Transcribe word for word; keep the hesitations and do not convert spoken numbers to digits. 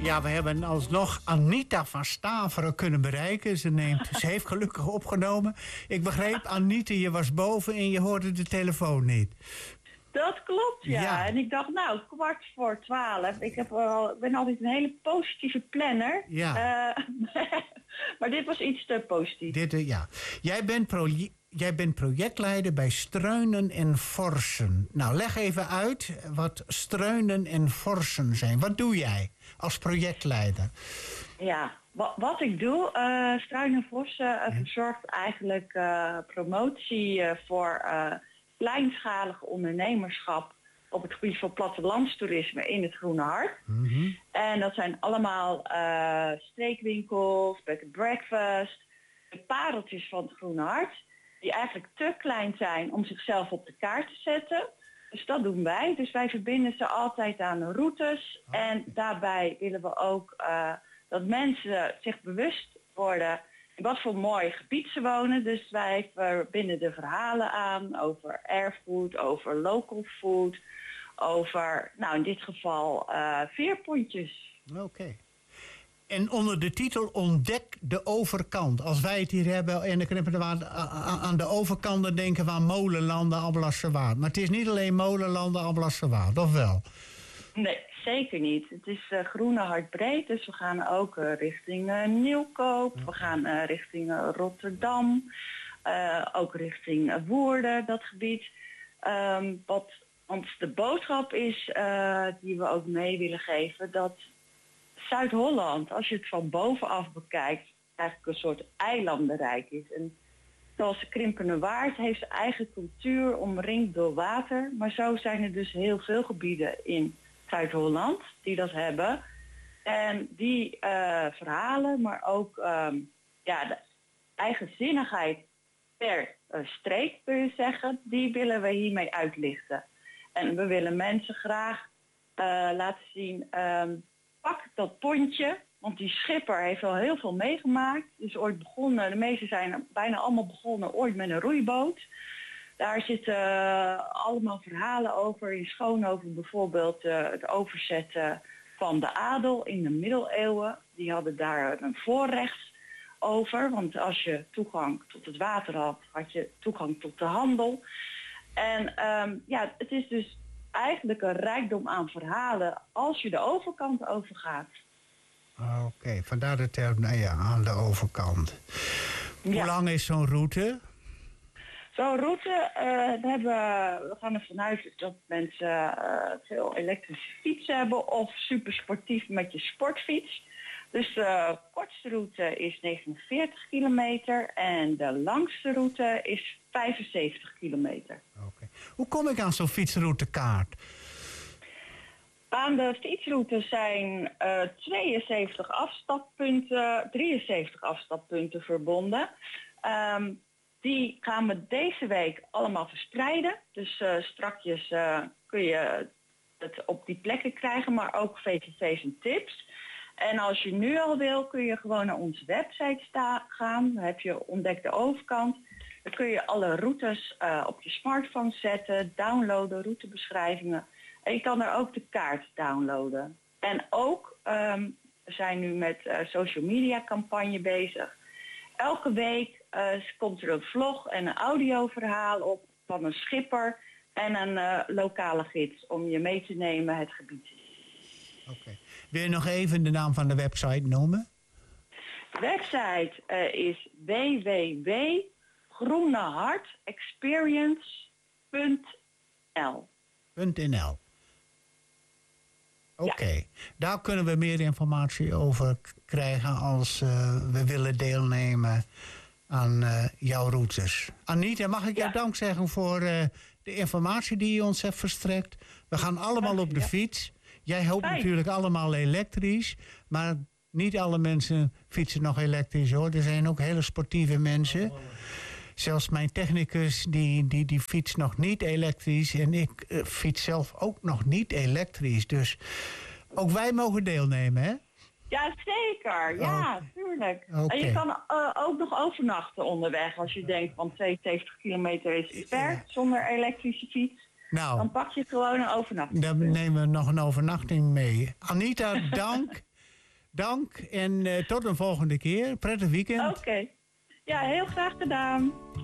Ja, we hebben alsnog Anita van Staveren kunnen bereiken. Ze, neemt, ze heeft gelukkig opgenomen. Ik begreep, Anita, je was boven en je hoorde de telefoon niet. Dat klopt, ja. Ja. En ik dacht, nou, kwart voor twaalf. Ik heb wel, ik ben altijd een hele positieve planner. Ja. Uh, maar dit was iets te positief. Dit, uh, ja. Jij bent, proje- jij bent projectleider bij Streunen en Forsen. Nou, leg even uit wat Streunen en Forsen zijn. Wat doe jij als projectleider? Ja, wat, wat ik doe, uh, Streunen en Forsen uh, ja. verzorgt eigenlijk uh, promotie uh, voor... Uh, kleinschalig ondernemerschap op het gebied van plattelandstoerisme in het Groene Hart. Mm-hmm. En dat zijn allemaal uh, streekwinkels, bed and breakfast, de pareltjes van het Groene Hart, die eigenlijk te klein zijn om zichzelf op de kaart te zetten. Dus dat doen wij. Dus wij verbinden ze altijd aan de routes. Oh. En daarbij willen we ook uh, dat mensen zich bewust worden in wat voor mooi gebied ze wonen. Dus wij verbinden de verhalen aan over airfood, over local food, over, nou in dit geval, uh, veerpontjes. Oké. Okay. En onder de titel Ontdek de overkant. Als wij het hier hebben en dan knippen we aan, aan de overkant, dan denken we aan Molenlanden, Alblasserwaard. Maar het is niet alleen Molenlanden, Alblasserwaard, of wel? Nee, zeker niet. Het is uh, Groene Hart breed, dus we gaan ook uh, richting uh, Nieuwkoop. We gaan uh, richting uh, Rotterdam. Uh, ook richting uh, Woerden, dat gebied. Um, wat ons de boodschap is, uh, die we ook mee willen geven, dat Zuid-Holland, als je het van bovenaf bekijkt, eigenlijk een soort eilandenrijk is. En zoals de Krimpende Waard heeft zijn eigen cultuur omringd door water. Maar zo zijn er dus heel veel gebieden in Zuid-Holland die dat hebben. En die uh, verhalen, maar ook um, ja, de eigenzinnigheid per uh, streek, kun je zeggen, die willen we hiermee uitlichten. En we willen mensen graag uh, laten zien, um, pak dat pontje, want die schipper heeft al heel veel meegemaakt. Dus ooit begonnen, de meesten zijn bijna allemaal begonnen ooit met een roeiboot. Daar zitten uh, allemaal verhalen over. In Schoonhoven bijvoorbeeld uh, het overzetten van de adel in de middeleeuwen. Die hadden daar een voorrecht over. Want als je toegang tot het water had, had je toegang tot de handel. En um, ja, het is dus eigenlijk een rijkdom aan verhalen als je de overkant overgaat. Oké, okay, vandaar de term nou ja, aan de overkant. Hoe ja. lang is zo'n route? Zo'n route, uh, hebben, we gaan er vanuit dat mensen uh, veel elektrische fietsen hebben of super sportief met je sportfiets. Dus de kortste route is negenenveertig kilometer en de langste route is vijfenzeventig kilometer. Okay. Hoe kom ik aan zo'n fietsroutekaart? Aan de fietsroute zijn uh, tweeënzeventig afstappunten, drieënzeventig afstappunten verbonden. Um, die gaan we deze week allemaal verspreiden. Dus uh, strakjes uh, kun je het op die plekken krijgen, maar ook V V V's en tips. En als je nu al wil, kun je gewoon naar onze website sta- gaan. Dan heb je Ontdek de Overkant. Dan kun je alle routes uh, op je smartphone zetten, downloaden, routebeschrijvingen. En je kan er ook de kaart downloaden. En ook, um, we zijn nu met uh, social media campagne bezig. Elke week uh, komt er een vlog en een audioverhaal op van een schipper en een uh, lokale gids om je mee te nemen het gebied. Oké. Okay. Wil je nog even de naam van de website noemen? De website uh, is w w w punt groenehartexperience punt n l. .nl. Oké, okay. Ja. Daar kunnen we meer informatie over k- krijgen als uh, we willen deelnemen aan uh, jouw routes. Anita, mag ik jou ja. dank zeggen voor uh, de informatie die je ons hebt verstrekt. We gaan allemaal op de ja. fiets. Jij hoopt Fijn. natuurlijk allemaal elektrisch, maar niet alle mensen fietsen nog elektrisch hoor. Er zijn ook hele sportieve mensen. Zelfs mijn technicus die, die, die fietst nog niet elektrisch. En ik uh, fiets zelf ook nog niet elektrisch. Dus ook wij mogen deelnemen, hè? Ja, zeker. Ja, oh. tuurlijk. Okay. En je kan uh, ook nog overnachten onderweg. Als je denkt van tweeënzeventig kilometer is ver ja. zonder elektrische fiets. Nou, dan pak je gewoon een overnachting. Dan nemen we nog een overnachting mee. Anita, dank. dank en uh, tot een volgende keer. Prettig weekend. Oké. Okay. Ja, heel graag gedaan.